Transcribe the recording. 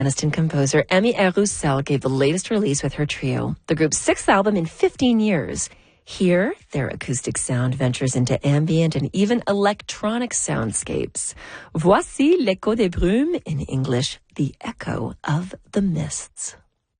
Pianist and composer Amy Roussel gave the latest release with her trio, the group's sixth album in 15 years. Here, their acoustic sound ventures into ambient and even electronic soundscapes. Voici l'écho des brumes, in English, the echo of the mists.